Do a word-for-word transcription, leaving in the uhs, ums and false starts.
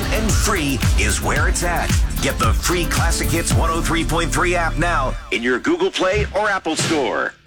convenient and free is where it's at. Get the free Classic Hits one oh three point three app now in your Google Play or Apple Store.